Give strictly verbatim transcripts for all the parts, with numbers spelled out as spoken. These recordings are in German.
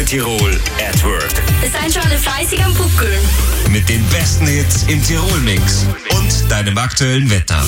Tirol at Work. Seid schon alle fleißig am Buckeln. Mit den besten Hits im Tirol-Mix und deinem aktuellen Wetter.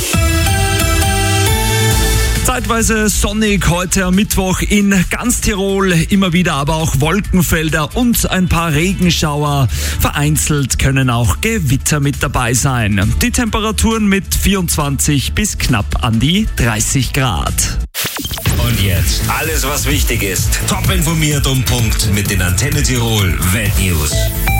Zeitweise sonnig heute am Mittwoch in ganz Tirol, immer wieder aber auch Wolkenfelder und ein paar Regenschauer. Vereinzelt können auch Gewitter mit dabei sein. Die Temperaturen mit vierundzwanzig bis knapp an die dreißig Grad. Und jetzt alles, was wichtig ist. Top informiert um Punkt mit den Antenne Tirol Weltnews.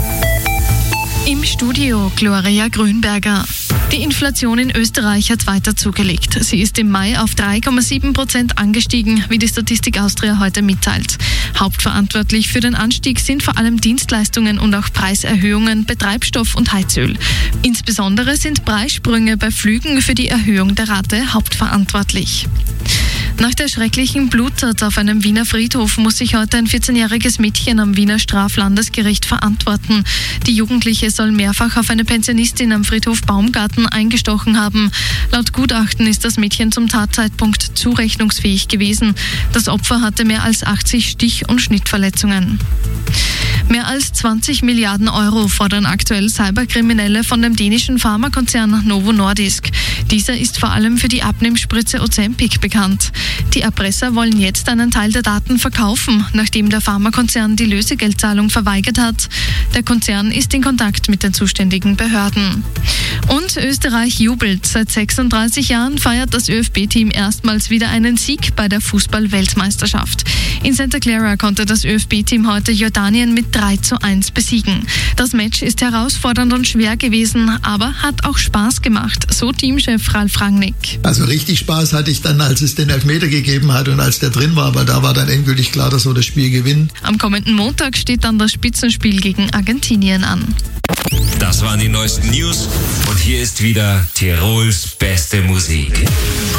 Im Studio Gloria Grünberger. Die Inflation in Österreich hat weiter zugelegt. Sie ist im Mai auf drei Komma sieben Prozent angestiegen, wie die Statistik Austria heute mitteilt. Hauptverantwortlich für den Anstieg sind vor allem Dienstleistungen und auch Preiserhöhungen bei Treibstoff und Heizöl. Insbesondere sind Preissprünge bei Flügen für die Erhöhung der Rate hauptverantwortlich. Nach der schrecklichen Bluttat auf einem Wiener Friedhof muss sich heute ein vierzehnjähriges Mädchen am Wiener Straflandesgericht verantworten. Die Jugendliche soll mehrfach auf eine Pensionistin am Friedhof Baumgarten eingestochen haben. Laut Gutachten ist das Mädchen zum Tatzeitpunkt zurechnungsfähig gewesen. Das Opfer hatte mehr als achtzig Stich- und Schnittverletzungen. Mehr als zwanzig Milliarden Euro fordern aktuell Cyberkriminelle von dem dänischen Pharmakonzern Novo Nordisk. Dieser ist vor allem für die Abnehmspritze Ozempic bekannt. Die Erpresser wollen jetzt einen Teil der Daten verkaufen, nachdem der Pharmakonzern die Lösegeldzahlung verweigert hat. Der Konzern ist in Kontakt mit den zuständigen Behörden. Und Österreich jubelt. Seit sechsunddreißig Jahren feiert das ÖFB-Team erstmals wieder einen Sieg bei der Fußball-Weltmeisterschaft. In Santa Clara konnte das ÖFB-Team heute Jordanien mit drei zu eins besiegen. Das Match ist herausfordernd und schwer gewesen, aber hat auch Spaß gemacht, so Teamchef Ralf Rangnick. Also richtig Spaß hatte ich dann, als es den Elfmeter gegeben hat und als der drin war, aber da war dann endgültig klar, dass wir das Spiel gewinnen. Am kommenden Montag steht dann das Spitzenspiel gegen Argentinien an. Das waren die neuesten News und hier ist wieder Tirols beste Musik.